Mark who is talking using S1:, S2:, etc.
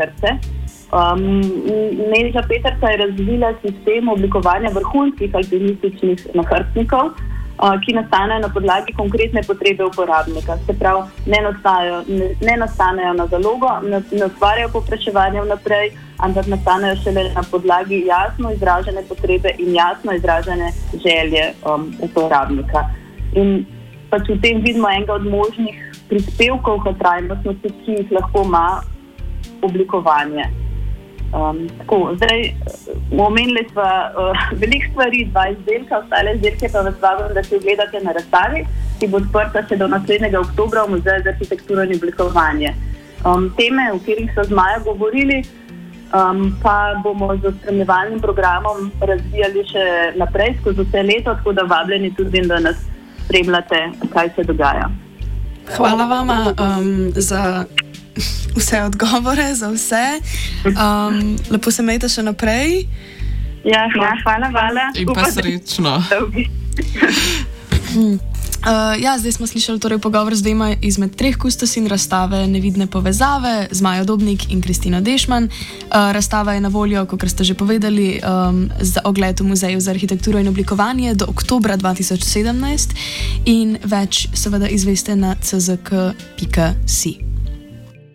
S1: Peterce. Neža Peterca je razvila sistem oblikovanja vrhunskih alpinističnih nahrbtnikov, ki nastanejo na podlagi konkretne potrebe uporabnika. Se pravi, ne nastanejo na zalogo, ne ustvarjajo povpraševanja vnaprej, ampak nastanejo šele na podlagi jasno izražene potrebe in jasno izražene želje uporabnika. In pač v tem vidimo enega od možnih prispevkov k trajnostnosti, ki jih lahko ima oblikovanje. Zdaj, omenili smo veliko stvari, 2 izdelka, ostale izdelke pa vas vabim, da si ogledate na razstavi, ki bo odprta še do naslednjega oktobra v Muzeju za arhitekturo in oblikovanje. Teme, o katerih so z Majo govorili, pa bomo z spremljevalnim programom razvijali še naprej skozi vse leto, tako da vabljeni tudi, da nas spremljate, kaj se dogaja.
S2: Hvala vama za vse odgovore, za vse. Lepo se imejte še naprej.
S1: Ja, hvala.
S3: In pa srečno.
S2: Zdaj smo slišali pogovor z 2 izmed 3 kustosinj razstave Nevidne povezave, z Majo Dobnik in Kristino Dešman. Razstava je na voljo, kot ste že povedali, za ogled v Muzeju za arhitekturo in oblikovanje do oktobra 2017 in več seveda izveste na czk.si.